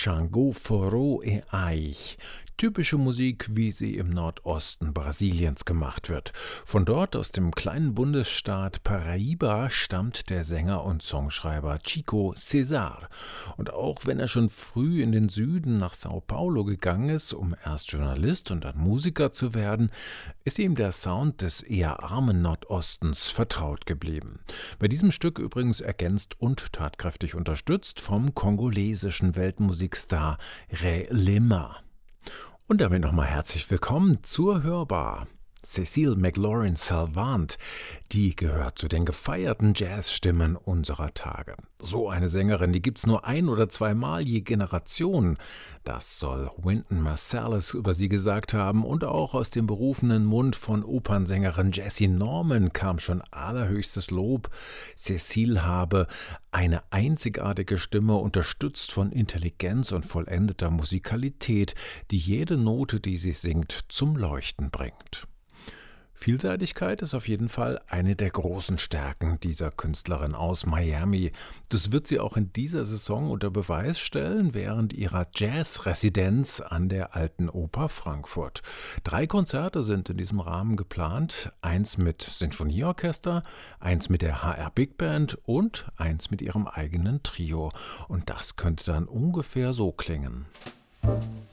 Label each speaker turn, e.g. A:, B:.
A: Xangô, Forró e Aich. Typische Musik, wie sie im Nordosten Brasiliens gemacht wird. Von dort, aus dem kleinen Bundesstaat Paraíba, stammt der Sänger und Songschreiber Chico César. Und auch wenn er schon früh in den Süden nach Sao Paulo gegangen ist, um erst Journalist und dann Musiker zu werden, ist ihm der Sound des eher armen Nordostens vertraut geblieben. Bei diesem Stück übrigens ergänzt und tatkräftig unterstützt vom kongolesischen Weltmusikstar Ré Lema. Und damit nochmal herzlich willkommen zur Hörbar. Cécile McLaurin-Salvant, die gehört zu den gefeierten Jazzstimmen unserer Tage. So eine Sängerin, die gibt's nur ein- oder zweimal je Generation. Das soll Wynton Marsalis über sie gesagt haben, und auch aus dem berufenen Mund von Opernsängerin Jessie Norman kam schon allerhöchstes Lob. Cécile habe eine einzigartige Stimme, unterstützt von Intelligenz und vollendeter Musikalität, die jede Note, die sie singt, zum Leuchten bringt. Vielseitigkeit ist auf jeden Fall eine der großen Stärken dieser Künstlerin aus Miami. Das wird sie auch in dieser Saison unter Beweis stellen während ihrer Jazz-Residenz an der Alten Oper Frankfurt. 3 Konzerte sind in diesem Rahmen geplant. Eins mit Sinfonieorchester, eins mit der HR Big Band und eins mit ihrem eigenen Trio. Und das könnte dann ungefähr so klingen.